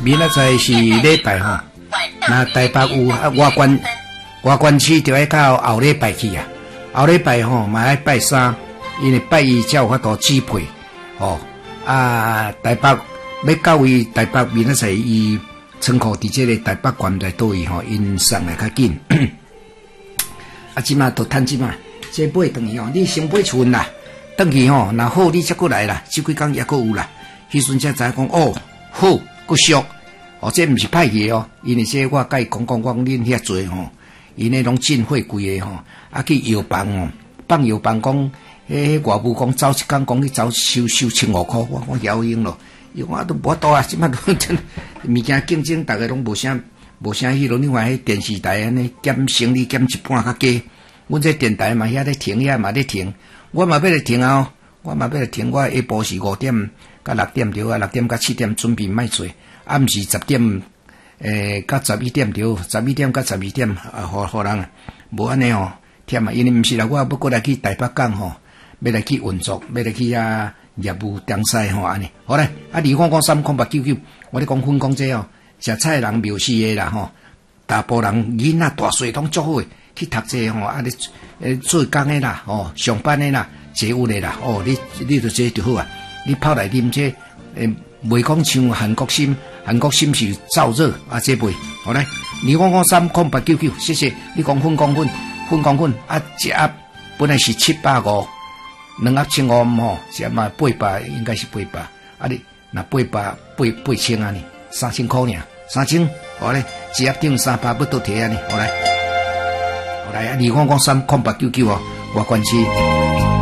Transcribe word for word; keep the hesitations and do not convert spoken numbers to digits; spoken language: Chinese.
明仔载是礼拜吼，那台北有啊外关外关区就要到后礼拜去啊。后礼拜吼嘛要拜三，因为拜一才有法度支配吼。啊，台北要到位台北明仔载伊仓库伫即个台北县内倒位吼，因送来较紧。啊，即马都趁即马，这买等于吼，你先买厝啦，等去吼，若好你才过来啦，即几工也阁有啦。迄阵才知讲哦，好，阁俗。哦，这毋是歹去哦，因为这我甲伊讲讲，我恁遐做吼，因迄拢进会规个吼，啊去摇棒哦，放摇棒讲，迄外母讲走一工讲你走收收千五箍，我讲晓用咯，伊讲啊都无多啊，即摆都真物件竞争，逐个拢无啥无啥迄落，你看迄电视台安尼减生理减一半较加，阮这电台嘛遐咧停遐嘛咧停，我嘛要来停啊，我嘛要来停，我下晡是五点到六点着啊，六点到七点准备卖做。啊，毋是十点，诶，到十一点着，十一点到十二点啊，互互人无安尼吼，忝啊！因为毋是啦，我要过来去台北港吼，要来去运作，要来去啊业务东西吼安尼。好咧，啊，二五五三空八九九，我咧讲分讲这哦，食菜人庙事诶啦吼，大部人囡仔大细拢足好诶，去读册吼，啊，你诶做工诶啦，哦，上班诶啦，坐有诶啦，哦，你你著这就好啊，你泡来啉这诶。袂讲像韩国心，韩国心是燥热啊，这袂好来，二五五三空八九九，谢谢你讲粉讲粉，粉讲粉啊，一盒本来是七百五，两盒千五吼，这嘛八百，应该是八百，啊你那八百八八千啊呢，三千块呢，三千，好嘞，一盒顶三百不倒提啊呢，好来，好来啊，二五五三空八九九哦，我关系。